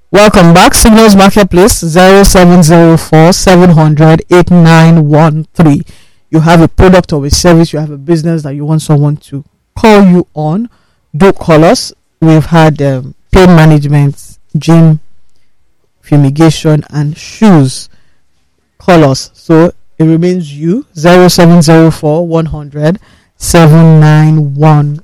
Welcome back. Signals Marketplace 0704 700 8913. You have a product or a service, you have a business that you want someone to call you on. Do call us. We've had pain management, gym, fumigation, and shoes. Call us. So it remains you 0704 100 7913.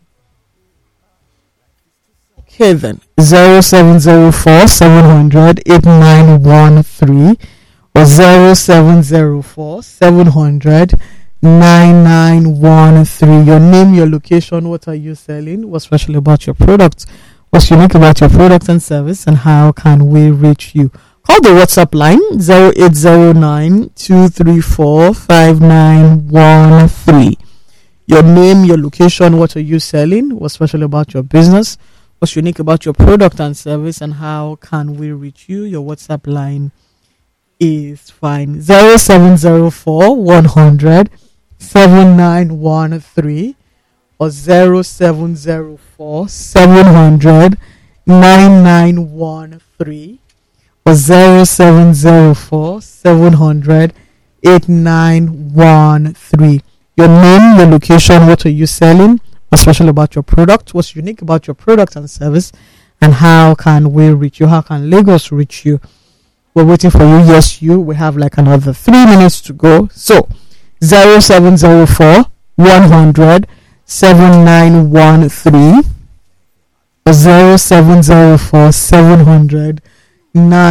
Okay then, 0704 700 8913 or 0704 700 9913. Your name, your location, what are you selling, what's special about your product, what's unique about your product and service, and how can we reach you. Call the WhatsApp line 0809 234 5913. Your name, your location, what are you selling, what's special about your business, what's unique about your product and service, and how can we reach you. Your WhatsApp line is fine. 0704 100 7913 or 0704 700 9913 or 0704 700 8913. Your name, your location, what are you selling, what's special about your product, what's unique about your product and service, and how can we reach you. How can Lagos reach you? We're waiting for you. Yes, you. We have like another 3 minutes to go. So 0704 100 7913 or 0704 700